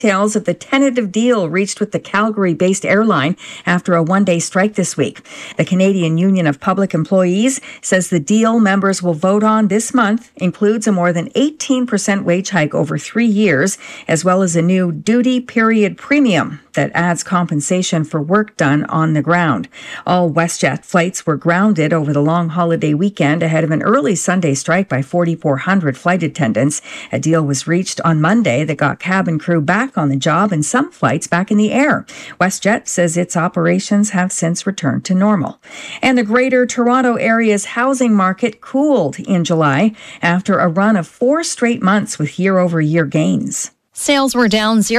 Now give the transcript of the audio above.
Details of the tentative deal reached with the Calgary-based airline after a one-day strike this week. The Canadian Union of Public Employees says the deal members will vote on this month includes a more than 18% wage hike over 3 years, as well as a new duty period premium that adds compensation for work done on the ground. All WestJet flights were grounded over the long holiday weekend ahead of an early Sunday strike by 4,400 flight attendants. A deal was reached on Monday that got cabin crew back on the job and some flights back in the air. WestJet says its operations have since returned to normal. And the Greater Toronto Area's housing market cooled in July after a run of 4 straight months with year-over-year gains. Sales were down